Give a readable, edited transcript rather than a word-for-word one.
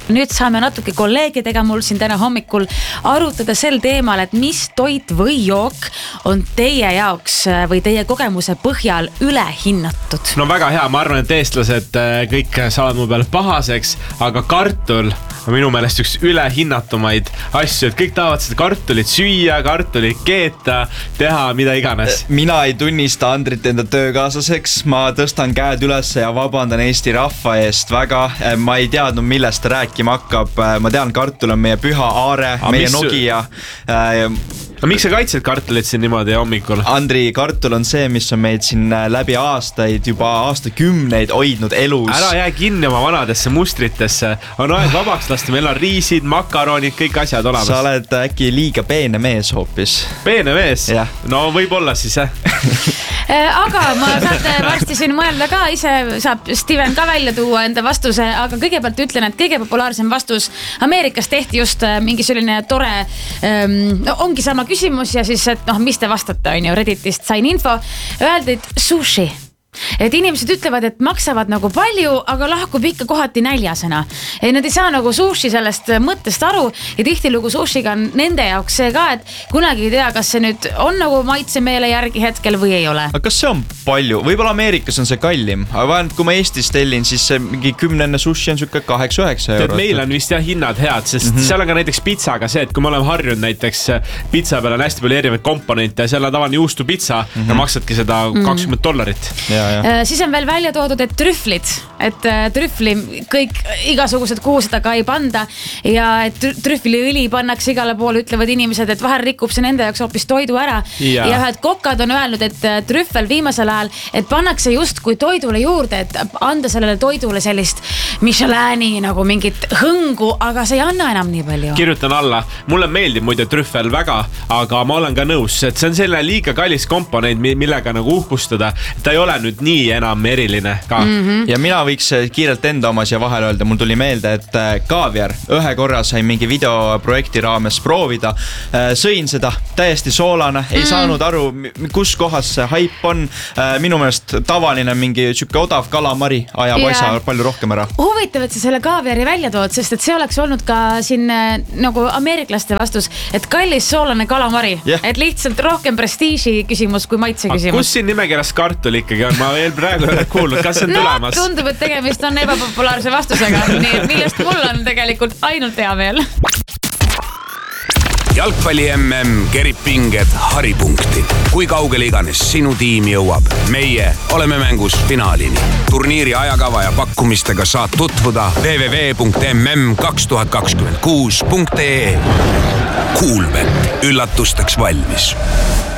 nüüd saame natuke kolleegidega mul siin täna hommikul arutada sel teemal, et mis toit või jook on teie jaoks või teie kogemuse põhjal ülehinnatud. No väga hea, ma arvan, et eestlased kõik saavad mu peale pahaseks, aga kartul on minu meelest üks ülehinnatumaid asju, et kõik tahavad seda kartulit süüa, kartulit keeta, teha mida iganes. Mina ei tunnista Andrit enda töökaaslaseks, ma tõstan käed üles ja vabandan Eesti rahva eest väga. Ma ei teadnud, millest ta rääkima hakkab. Ma tean, kartul on meie püha aare, meie Nokia. No miks sa kaitsed kartulit siin niimoodi hommikul? Andri, kartul on see, mis on meid siin läbi aastaid, juba aastakümneid hoidnud elus. Ära jää kinni oma vanadesse mustritesse. On aeg vabaks lasta, meil on riisid, makaronid, kõik asjad olemas. Sa oled äkki liiga peene mees hoopis. Peene mees? Ja. No võib olla siis, Aga ma saate varsti siin mõelda ka, ise saab Steven ka välja tuua enda vastuse, aga kõigepealt ütlen, et kõige populaarsem vastus Ameerikas tehti just mingi selline tore, ongi sama küsimus ja siis, et mis te vastate, on ju, Redditist sain info, öeldi, et sushi. Et inimesed ütlevad, et maksavad nagu palju, aga lahkub ikka kohati näljasena. Nad ei saa nagu sushi sellest mõttest aru ja tihtilugu sushiga on nende jaoks see ka, et kunagi ei tea, kas see nüüd on nagu maitsemeele järgi hetkel või ei ole. Aga kas see on palju? Võib-olla Ameerikas on see kallim, aga vähemalt kui ma Eestis tellin, siis see mingi 10 sushi on sükke 8-9 €. Meil on vist hinnad head, sest seal on ka näiteks pitsaga see, et kui me oleme harjunud näiteks pitsa peal on hästi palju erinevaid komponente ja seal on tavaline juustupitsa ja maksadki seda $20. Siis on veel välja toodud, et trühvlid, et trühvli kõik igasugused kuhu seda ka ei panda ja et trühvliõli pannakse igale poole, ütlevad inimesed, et vahel rikub see nende jaoks hoopis toidu ära ja ühed kokkad on öelnud, et trühvel viimasel ajal, et pannakse just kui toidule juurde, et anda sellele toidule sellist Michelini nagu mingit hõngu, aga see ei anna enam nii palju. Kirjutan alla, mulle meeldib muide trühvel väga, aga ma olen ka nõus, et see on selline liiga kallis komponent, millega nagu uhkustada, ta ei ole nüüd nii enam eriline ka. Ja mina võiks kiirelt enda oma siia vahel öelda, mul tuli meelde, et kaaviar ühe korra sain mingi videoprojekti raames proovida, sõin seda täiesti soolane, ei saanud aru, kus kohas see haip on, minu meelest tavaline mingi sükke odav kalamari ajab asja palju rohkem ära. Huvitav, et sa selle kaaviari välja tood, sest et see oleks olnud ka siin nagu ameeriklaste vastus, et kallis soolane kalamari, et lihtsalt rohkem prestiiži küsimus kui maitse küsimus. Kus siin nimekirjas kartul ikkagi on? Ma veel praegu ei ole kuulnud, kas see on tulemas? Tundub, et tegemist on ebapopulaarse vastusega, nii et millest mul on tegelikult ainult hea meel. Jalgpalli MM kerib pinged haripunkti. Kui kaugele iganes sinu tiim jõuab, meie oleme mängus finaalini. Turniiri ajakava ja pakkumistega saad tutvuda www.mm2026.ee. Kuulbet, üllatusteks valmis.